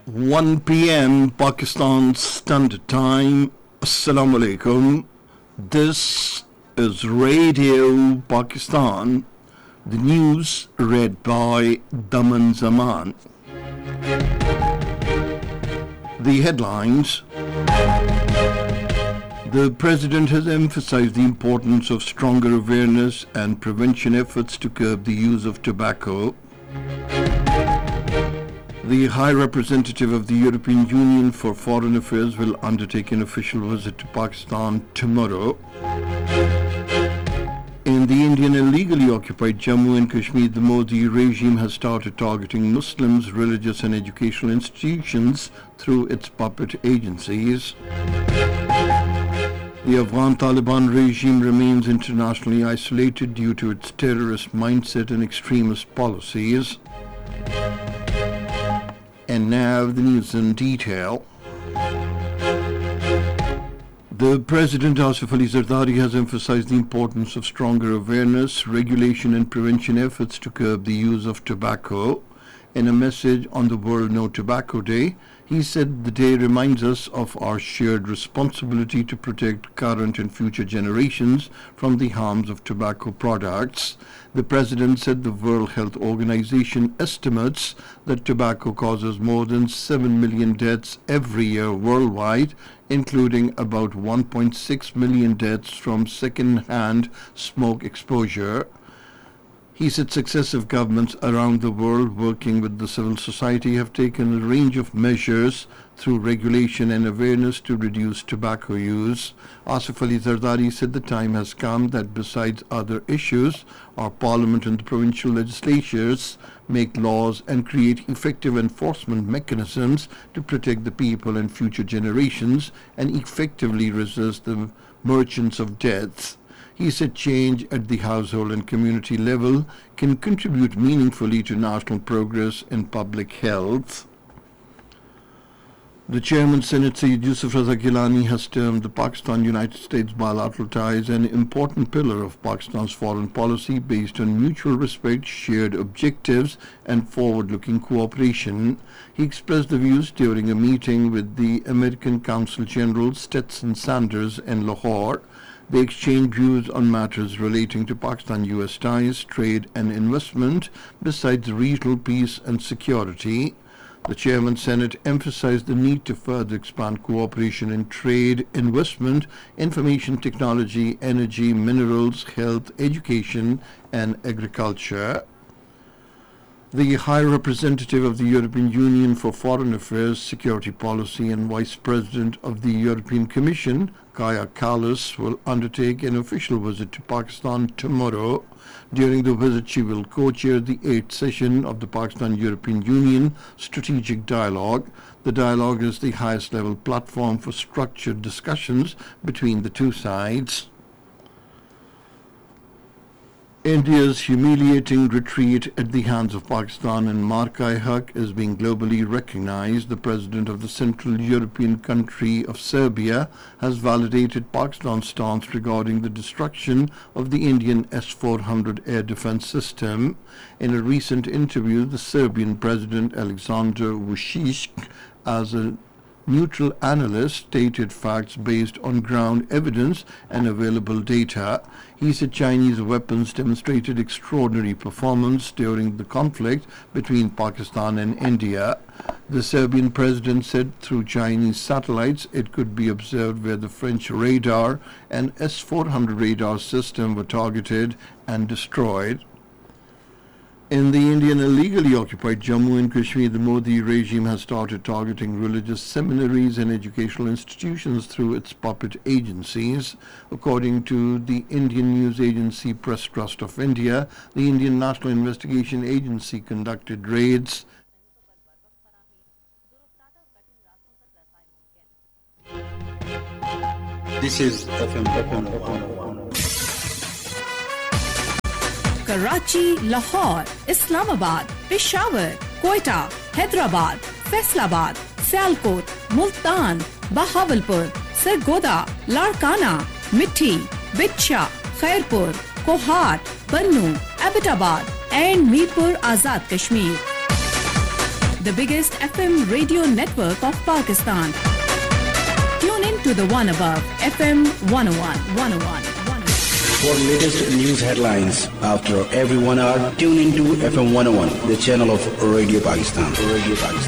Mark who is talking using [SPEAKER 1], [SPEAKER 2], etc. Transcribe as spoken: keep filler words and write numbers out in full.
[SPEAKER 1] one p m Pakistan Standard Time. Assalamu alaikum. This is Radio Pakistan. The news read by Daman Zaman. The headlines. The President has emphasized the importance of stronger awareness and prevention efforts to curb the use of tobacco. The High Representative of the European Union for Foreign Affairs will undertake an official visit to Pakistan tomorrow. In the Indian illegally occupied Jammu and Kashmir, the Modi regime has started targeting Muslims, religious and educational institutions through its puppet agencies. The Afghan Taliban regime remains internationally isolated due to its terrorist mindset and extremist policies. And now the news in detail. The President Asif Ali Zardari has emphasized the importance of stronger awareness, regulation and prevention efforts to curb the use of tobacco. In a message on the World No Tobacco Day, he said the day reminds us of our shared responsibility to protect current and future generations from the harms of tobacco products. The President said the World Health Organization estimates that tobacco causes more than seven million deaths every year worldwide, including about one point six million deaths from second-hand smoke exposure. He said successive governments around the world working with the civil society have taken a range of measures through regulation and awareness to reduce tobacco use. Asif Ali Zardari said the time has come that besides other issues, our parliament and the provincial legislatures make laws and create effective enforcement mechanisms to protect the people and future generations and effectively resist the merchants of death. He said change at the household and community level can contribute meaningfully to national progress in public health. The Chairman, Senate Sayyid Yusuf Raza Gilani, has termed the Pakistan-United States bilateral ties an important pillar of Pakistan's foreign policy based on mutual respect, shared objectives and forward-looking cooperation. He expressed the views during a meeting with the American Consul General Stetson Sanders in Lahore. They exchanged views on matters relating to Pakistan-U S ties, trade and investment, besides regional peace and security. The Chairman, Senate, emphasized the need to further expand cooperation in trade, investment, information technology, energy, minerals, health, education and agriculture. The High Representative of the European Union for Foreign Affairs, Security Policy and Vice President of the European Commission, Kaja Kallas, will undertake an official visit to Pakistan tomorrow. During the visit, she will co-chair the eighth session of the Pakistan-European Union Strategic Dialogue. The dialogue is the highest level platform for structured discussions between the two sides. India's humiliating retreat at the hands of Pakistan in Mark-i-Haq is being globally recognized. The President of the Central European country of Serbia has validated Pakistan's stance regarding the destruction of the Indian S four hundred air defense system. In a recent interview, the Serbian President Alexander Vučić, as a neutral analyst, stated facts based on ground evidence and available data. He said Chinese weapons demonstrated extraordinary performance during the conflict between Pakistan and India. The Serbian president said through Chinese satellites it could be observed where the French radar and S four hundred radar system were targeted and destroyed. In the Indian illegally occupied Jammu and Kashmir, the Modi regime has started targeting religious seminaries and educational institutions through its puppet agencies. According to the Indian news agency Press Trust of India, the Indian National Investigation Agency conducted raids.
[SPEAKER 2] This is F M one oh one.
[SPEAKER 3] Karachi, Lahore, Islamabad, Peshawar, Quetta, Hyderabad, Faisalabad, Sialkot, Multan, Bahawalpur, Sargodha, Larkana, Mithi, Bitcha, Khairpur, Kohat, Bannu, Abbottabad and Mirpur Azad Kashmir. the biggest F M radio network of Pakistan. Tune in to the one above, F M one oh one, one oh one, one oh one.
[SPEAKER 4] For latest news headlines after every one hour, tune into F M one oh one, the channel of Radio Pakistan. Radio Pakistan.